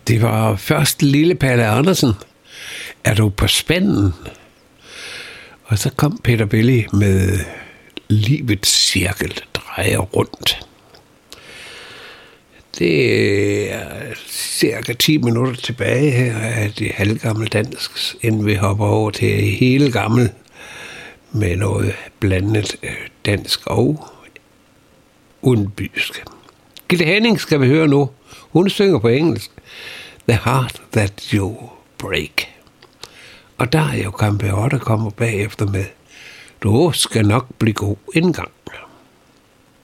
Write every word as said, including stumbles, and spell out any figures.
Det var først Lille Palle Andersen. Er du på spanden? Og så kom Peter Belli med Livets cirkel drejer rundt. Det er cirka ti minutter tilbage her af det halvgamle dansk, inden vi hopper over til hele gammel med noget blandet dansk og undbysk. Gitte Henning skal vi høre nu. Hun synger på engelsk. The Heart That You Break. Og der er jo Campeotte, der kommer bagefter med Du skal nok blive god en gang.